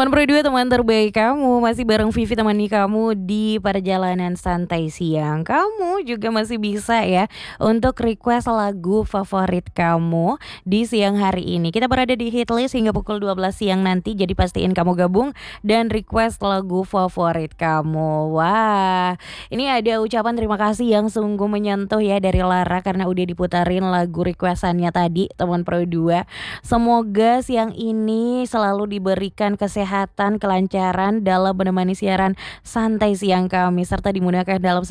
Teman Pro 2, teman terbaik kamu, masih bareng Vivi temani kamu di perjalanan santai siang. Kamu juga masih bisa ya untuk request lagu favorit kamu di siang hari ini. Kita berada di Hitlist hingga pukul 12 siang nanti, jadi pastiin kamu gabung dan request lagu favorit kamu. Wah, ini ada ucapan terima kasih yang sungguh menyentuh ya dari Lara karena udah diputarin lagu requestannya tadi, teman Pro 2. Semoga siang ini selalu diberikan kesehatan, kelancaran dalam menemani siaran santai siang kami serta dimudahkan dalam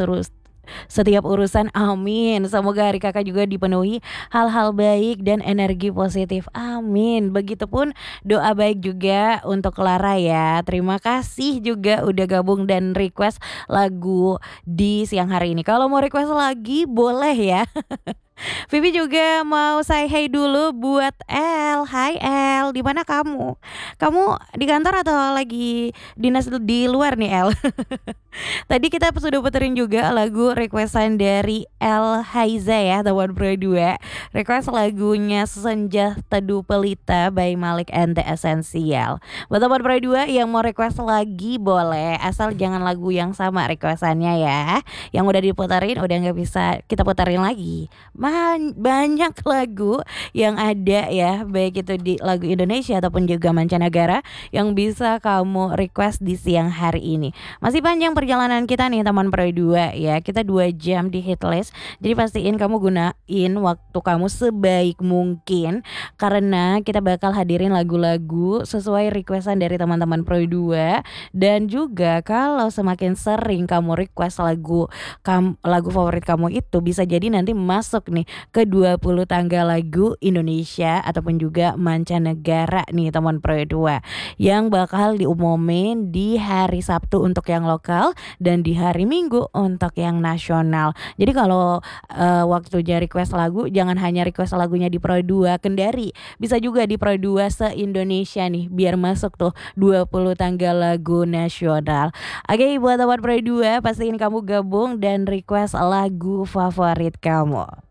setiap urusan, amin. Semoga hari kakak juga dipenuhi hal-hal baik dan energi positif, amin. Begitupun doa baik juga untuk Clara ya. Terima kasih juga udah gabung dan request lagu di siang hari ini. Kalau mau request lagi boleh ya. Vivi juga mau say hey dulu buat El. Hai El, di mana kamu? Kamu di kantor atau lagi dinas di luar nih El? Tadi kita sudah puterin juga lagu requestan dari El Haiza ya, teman Pro 2. Request lagunya Senja Teduh Pelita by Malik and the Essential. Buat teman Pro 2 yang mau request lagi boleh, asal jangan lagu yang sama requestannya ya. Yang udah diputerin udah gak bisa kita puterin lagi. Banyak lagu yang ada ya, baik itu di lagu Indonesia ataupun juga mancanegara yang bisa kamu request di siang hari ini. Masih panjang perjalanan kita nih teman Pro 2 ya. Kita 2 jam di Hitlist. Jadi pastiin kamu gunain waktu kamu sebaik mungkin karena kita bakal hadirin lagu-lagu sesuai requestan dari teman-teman Pro 2. Dan juga kalau semakin sering kamu request lagu favorit kamu itu bisa jadi nanti masuk nih ke 20 tangga lagu Indonesia ataupun juga mancanegara nih teman Pro 2 yang bakal diumumin di hari Sabtu untuk yang lokal dan di hari Minggu untuk yang nasional. Jadi kalau waktunya request lagu jangan hanya request lagunya di Pro 2 Kendari, bisa juga di Pro 2 se-Indonesia nih biar masuk tuh 20 tangga lagu nasional. Oke, buat teman Pro 2 pastiin kamu gabung dan request lagu favorit kamu.